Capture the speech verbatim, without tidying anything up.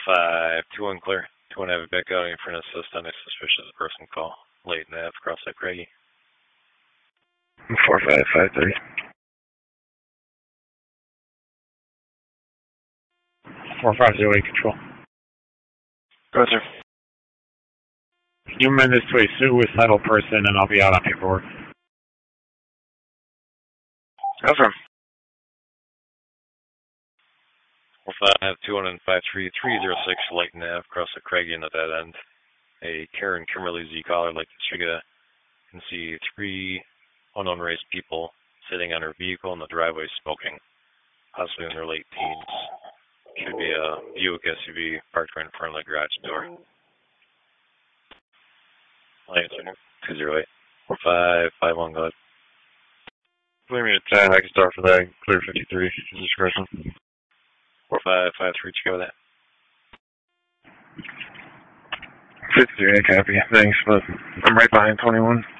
five, two one clear. two one have it back out in front of assist on a suspicious person call. Late nav across that Craigie. four five five three. four five zero eight control. Go, sir. Can you amend this to a suicidal person and I'll be out on paperwork? Go, sir. four five two one five three three zero six light nav across the Craigie into that end. A Karen Kimberly Z caller like the Striga can see three unknown race people sitting on her vehicle in the driveway smoking, possibly in their late teens. Should be a Buick S U V parked right in front of the garage door. Answer two zero eight four five five one, go ahead. Clear me at ten, I can start for that. Clear fifty-three, discretion. four five five three, check out that. fifty-three, I copy. Thanks, but I'm right behind twenty-one.